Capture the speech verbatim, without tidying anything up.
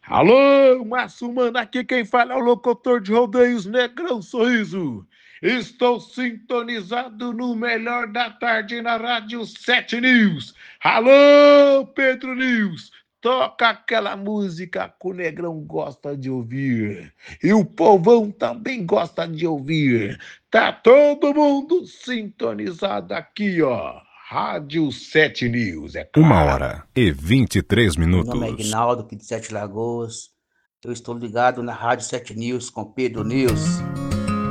Alô, Massumano, aqui quem fala é o locutor de rodeios Negrão Sorriso. Estou sintonizado no melhor da tarde na Rádio sete News. Alô, Pedro News, toca aquela música que o Negrão gosta de ouvir. E o povão também gosta de ouvir. Tá todo mundo sintonizado aqui, ó. Rádio sete News, é Uma claro. hora e vinte e três Meu nome é minutos. Ignaldo, aqui de Sete Lagoas. Eu estou ligado na Rádio Sete News com Pedro News.